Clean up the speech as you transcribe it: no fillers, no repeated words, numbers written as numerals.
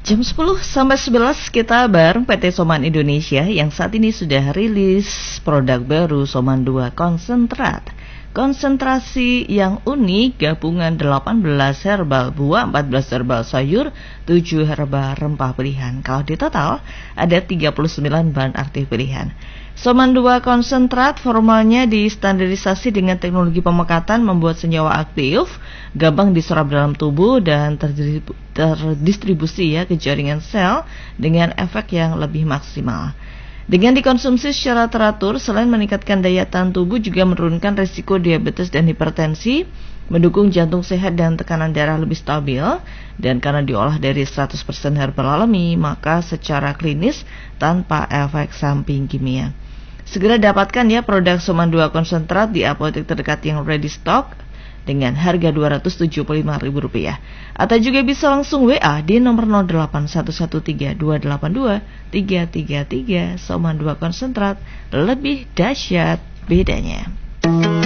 Jam 10 sampai 11 kita bareng PT Soman Indonesia yang saat ini sudah rilis produk baru Soman 2 Konsentrat. Konsentrasi yang unik, gabungan 18 herbal buah, 14 herbal sayur, 7 herbal rempah pilihan. Kalau di total ada 39 bahan aktif pilihan. Soman 2 Konsentrat formalnya distandarisasi dengan teknologi pemekatan membuat senyawa aktif, gampang diserap dalam tubuh dan terdistribusi ke jaringan sel dengan efek yang lebih maksimal. Dengan dikonsumsi secara teratur, selain meningkatkan daya tahan tubuh juga menurunkan risiko diabetes dan hipertensi, mendukung jantung sehat dan tekanan darah lebih stabil, dan karena diolah dari 100% herbal alami, maka secara klinis tanpa efek samping kimia. Segera dapatkan produk Soman 2 Konsentrat di apotek terdekat yang ready stock dengan harga Rp275.000. Atau juga bisa langsung WA di nomor 081132823333. Soman 2 Konsentrat, lebih dahsyat bedanya.